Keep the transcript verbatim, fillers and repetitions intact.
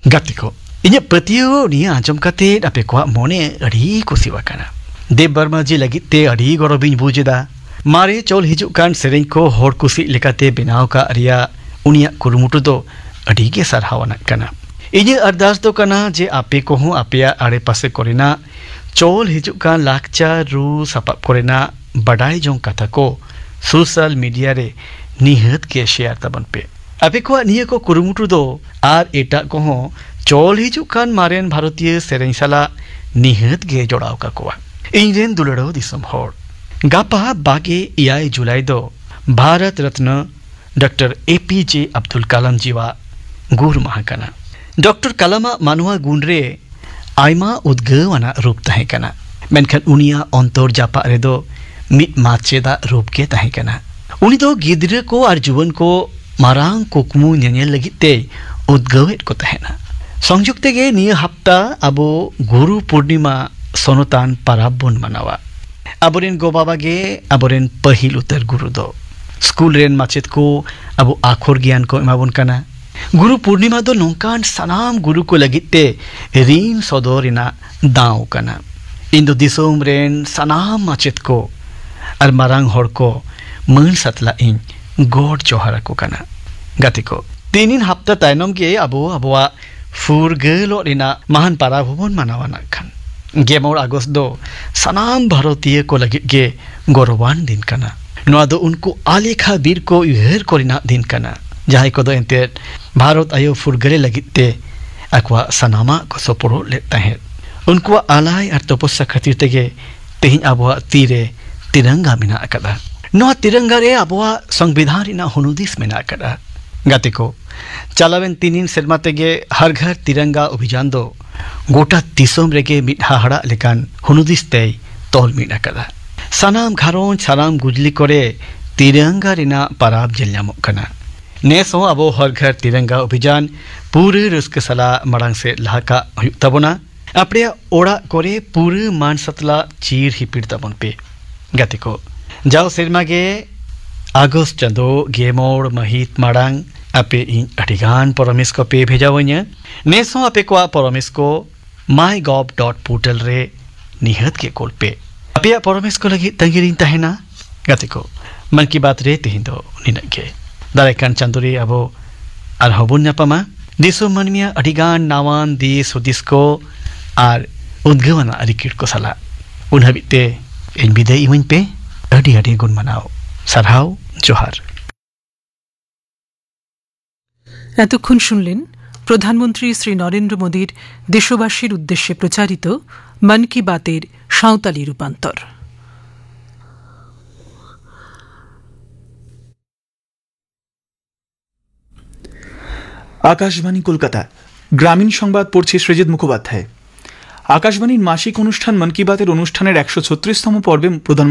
गाते को इन्हें प्रतियो निया आजम काते अपे को मोने अड़ी कुसी वकाना देव वर्मा जी लगी ते अड़ी गौरबिन बुजेदा मारे चौल हिजु कान सेरें को होर कुसी लेकाते बिनाव का अरिया उनिया कुरुमुटु दो अड़ी के सरहावना कना इन्हें अरदास दो कना जे आपे को हूँ आपेया आड़े पासे कोरेना चौल हिजु कान लाकचार रू सपाप कोरेना बड़ाई जों कथा को सोशल मीडिया रे निहत के शेयर तबन पे आपे को निये को कुरुमुटु दो आर एटा को हूँ चौल हिजु कान मारेन भारतीय सेरें साला निहत गे जोड़ाव का कोआ इंजन दुलड़ो दिसम होर गापा बागे इयाय जुलाई दो भारत रत्न डॉक्टर एपीजे अब्दुल कलाम जीवा गुर महाकना डॉक्टर कलामा मानुआ गुण रे आयमा उद्गवाना रूप तहे कना मेनखान उनिया अंतर जापा रे दो मिट माचेदा रूप के तहे कना उनी दो गिद्रे को और जुवन को मारांग कुकमु न्यान्यल लगिते उद्गवेट को तहेना संयुक्ते गे निया हफ्ता अबो गुरु पूर्णिमा सोनतान पाराबन मनावा अबोरेन गो बाबा गे अबोरेन पहिल उतर गुरु दो स्कूल रेन माचेत को अबो आखोर ज्ञान को एमाबन कना गुरु पूर्णिमा दो नौकान सनाम गुरु को लगिते रीन सदोरिना दाव कना इंदो दिसोम रेन सनाम माचेत को और मारांग होर को मन सतला इन गोड जोहारा को कना गाते को तीन हफ्ता तायनम गे अबो अबोआ फुरगेलो रिना महान पाराभवन मनावाना खान गेमोर अगस्त दो सनाम भारतीय को लगे गे गौरवान दिन कना नोआ दो उनको आलेखा बीर को उहेर कोरिना दिन कना जहां को दो एंते भारत आयो फुरगले लगिते अक्वा सनामा को सोपोरो लेता है उनको आलाय और तपस्या खातिर तेगे तेहिं अबोआ तीरे तिरंगा मिना अकदा नोआ तिरंगा रे अबोआ संविधान रिना हुनुदिस मिना अकदा गाते को चालावेन तीनिन सेरमा तेगे हर घर तिरंगा अभियान दो गोटा दिसोम रेगे मिट हाहड़ा लेकान हुनुदिस ते तोल मिट अकदा सनाम घारों सनाम गुजली करे तिरंगा रिना पराब जल्यामो कना नेसो अबो हर घर तिरंगा अभियान पूरे रस्क सला मड़ांग से लहाका तबना अपने ओड़ा करे पूरे मान सतला चीर हिपिड़ तबन पे गाते को जाओ सेरमा गे अगस्त चंदो गेमोड़ महित मड़ांग अपे इन अटिगान परमेश को पे भेजा वन्य नेसो अपे को परमेश को माई गॉव डॉट पोर्टल रे निहत के कोल पे अपे परमेश को लगी तंगिरिन तहेना गाते को मन की बात रे तेहिं दो निनगे दारेकान चंदुरी अबो आर हबुन न्यापामा दिसो मनमिया अटिगान नावान दिस हुदिस को आर उद्गवाना अरिकिट को सला उनहबिते इन बिदाय इमन पे अडी अडी गुण मनाओ सरहाव जोहार এতক্ষণ শুনলেন প্রধানমন্ত্রী শ্রী নরেন্দ্র মোদীর দেশবাসীর উদ্দেশ্যে প্রচারিত মন কি বাতের সাঁওতালি রূপান্তর। আকাশবাণী কলকাতা গ্রামীণ সংবাদ পড়ছে সৃজিত মুখোপাধ্যায়। আকাশবাণীর মাসিক অনুষ্ঠান মন কি বাতের অনুষ্ঠানের একশো ছত্রিশতম পর্বে প্রধান